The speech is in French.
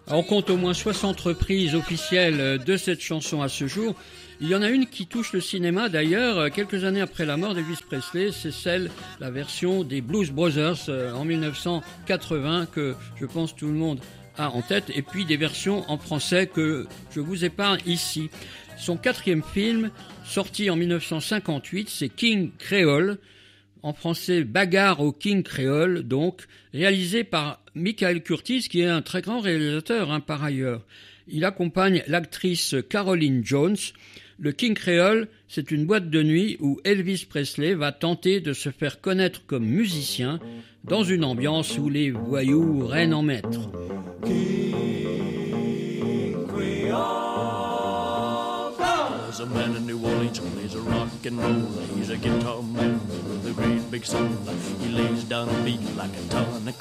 On compte au moins 60 reprises officielles de cette chanson à ce jour. Il y en a une qui touche le cinéma d'ailleurs, quelques années après la mort d'Elvis Presley, c'est la version des Blues Brothers en 1980 que je pense tout le monde a en tête, et puis des versions en français que je vous épargne ici. Son 4e film, sorti en 1958, c'est King Creole, en français Bagarre au King Creole, donc, réalisé par Michael Curtiz, qui est un très grand réalisateur par ailleurs. Il accompagne l'actrice Caroline Jones. Le King Creole, c'est une boîte de nuit où Elvis Presley va tenter de se faire connaître comme musicien dans une ambiance où les voyous règnent en maître. King Creole. There's a man in New Orleans who plays a rock and roll. He's a guitar man with a great big soul. He lays down a beat like a ton of